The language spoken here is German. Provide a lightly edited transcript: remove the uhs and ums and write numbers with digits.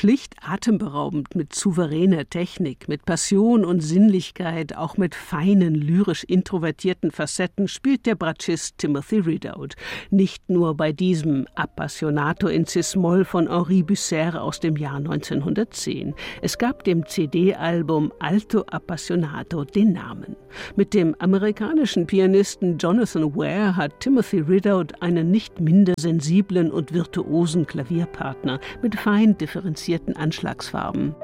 Schlicht atemberaubend, mit souveräner Technik, mit Passion und Sinnlichkeit, auch mit feinen, lyrisch introvertierten Facetten spielt der Bratschist Timothy Ridout. Nicht nur bei diesem Appassionato in Cis-Moll von Henri Bucer aus dem Jahr 1910. Es gab dem CD-Album Alto Appassionato den Namen. Mit dem amerikanischen Pianisten Jonathan Ware hat Timothy Ridout einen nicht minder sensiblen und virtuosen Klavierpartner mit fein differenzierten Anschlagsfarben.